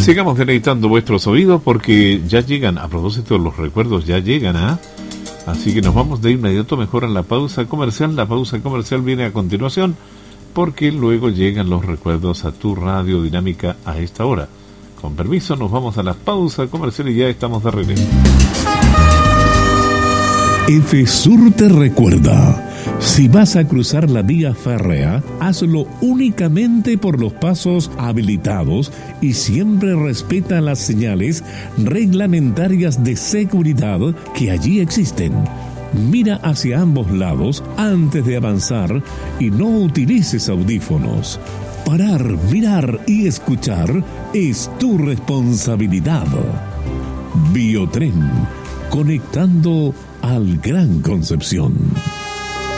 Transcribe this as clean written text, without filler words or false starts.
Sigamos deleitando vuestros oídos porque ya llegan, a propósito de los recuerdos, ya llegan así que nos vamos de inmediato mejor a la pausa comercial. La pausa comercial viene a continuación porque luego llegan los recuerdos a tu radio dinámica a esta hora. Con permiso, nos vamos a la pausa comercial y ya estamos de regreso. FSUR te recuerda, si vas a cruzar la vía férrea, hazlo únicamente por los pasos habilitados y siempre respeta las señales reglamentarias de seguridad que allí existen. Mira hacia ambos lados antes de avanzar y no utilices audífonos. Parar, mirar y escuchar es tu responsabilidad. Biotren, conectando al Gran Concepción.